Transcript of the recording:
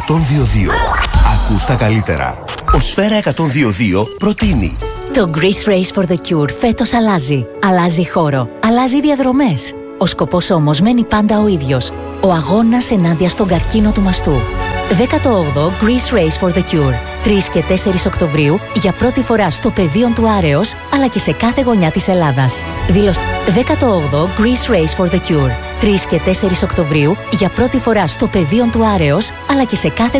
102.2. Ακούς τα καλύτερα. Ο Σφαίρα 102.2 προτείνει. Το Greece Race for the Cure φέτος αλλάζει. Αλλάζει χώρο. Αλλάζει διαδρομές. Ο σκοπός όμως μένει πάντα ο ίδιος. Ο αγώνας ενάντια στον καρκίνο του μαστού. 18ο Greece Race for the Cure. 3 και 4 Οκτωβρίου για πρώτη φορά στο πεδίο του Άρεος, αλλά και σε κάθε γωνιά της Ελλάδας. 18ο Greece Race for the Cure. 3 και 4 Οκτωβρίου για πρώτη φορά στο πεδίο του Άρεος, αλλά και σε κάθε